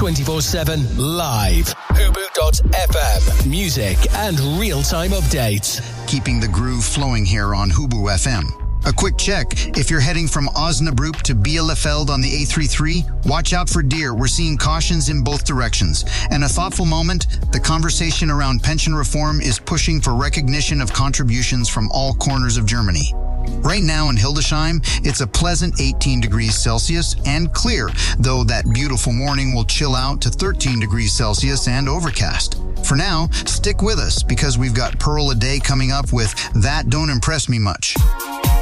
24/7 live. Hubu.fm. Music and real-time updates. Keeping the groove flowing here on Hubu FM. A quick check. If you're heading from Osnabrück to Bielefeld on the A33, watch out for deer. We're seeing cautions in both directions. And a thoughtful moment, the conversation around pension reform is pushing for recognition of contributions from all corners of Germany. Right now in Hildesheim, it's a pleasant 18 degrees Celsius and clear, though that beautiful morning will chill out to 13 degrees Celsius and overcast. For now, stick with us because we've got Pearl a Day coming up with That Don't Impress Me Much.